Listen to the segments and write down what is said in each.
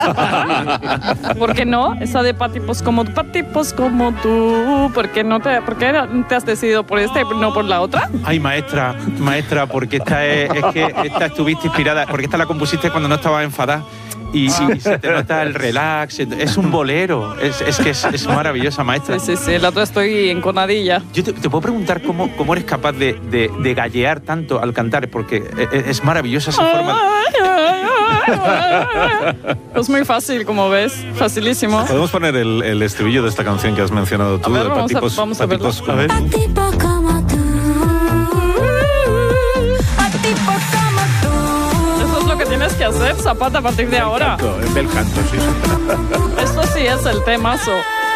¿Por qué no? Esa de pa' tipos como tú. ¿Por qué te has decidido por esta y no por la otra? Ay, maestra, porque esta es que esta estuviste inspirada, porque esta la compusiste cuando no estabas enfadada. Y se te nota el relax, es un bolero, es maravillosa, maestra. Sí, la otra estoy enconadilla. Yo te puedo preguntar cómo eres capaz de gallear tanto al cantar, porque es maravillosa esa forma. Es muy fácil, como ves, facilísimo. ¿Podemos poner el estribillo de esta canción que has mencionado tú? A ver, de vamos a verlo. A ver. Tienes que hacer, Zapata, a partir de ahora. El bel canto, sí. Esto sí es el temazo.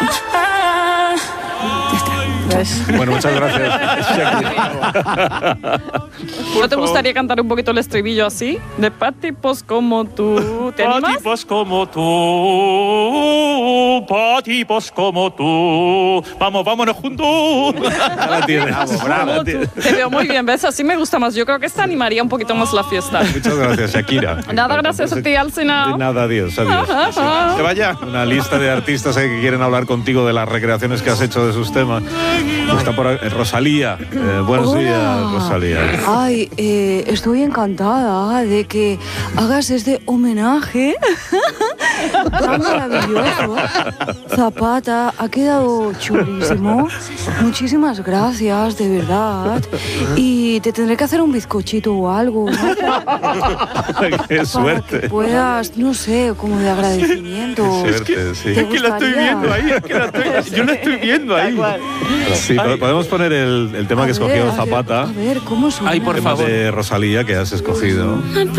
Bueno, muchas gracias. ¿No te gustaría cantar un poquito el estribillo así? De pa' tipos como tú. ¿Te animas? Pa' tipos como tú, pa' tipos como tú. Vámonos juntos. Ya la tienes. Bravo. Te veo muy bien, ¿ves? Así me gusta más. Yo creo que esta animaría un poquito más la fiesta. Muchas gracias, Shakira. Nada, gracias a ti, Alsina. De nada, adiós. Se vaya. Una lista de artistas que quieren hablar contigo de las recreaciones que has hecho de sus temas. Está por ahí, Rosalía. Buenos días, Rosalía. Ay, estoy encantada de que hagas este homenaje tan maravilloso. Zapata, ha quedado chulísimo. Muchísimas gracias, de verdad. Y te tendré que hacer un bizcochito o algo, ¿no? Qué suerte. Para que puedas, no sé, como de agradecimiento. Qué suerte, sí. Es que la estoy viendo ahí, yo la estoy viendo ahí. Sí, podemos poner el tema que escogió Zapata. A ver, ¿cómo suena? Ay, por el tema favor. de Rosalía que has escogido.